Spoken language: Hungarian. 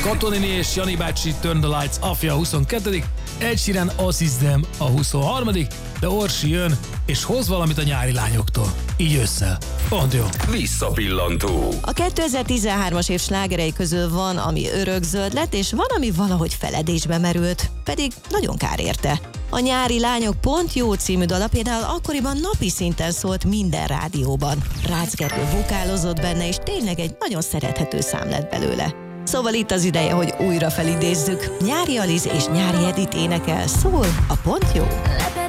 Katonini és Jani bácsi Turn the Lights Afja a 22. Ed Sheeran Us Is Them a 23. De Orsi jön és hoz valamit a nyári lányoktól. Így ősszel. Pont jó. Visszapillantó. A 2013-as év slágerei közül van, ami örökzöld lett, és van, ami valahogy feledésbe merült. Pedig nagyon kár érte. A Nyári Lányok Pont Jó című dala például akkoriban napi szinten szólt minden rádióban. Rácz Gergő vokálozott benne, és tényleg egy nagyon szerethető szám lett belőle. Szóval itt az ideje, hogy újra felidézzük. Nyári Aliz és Nyári Edit énekel, szól a Pont Jó.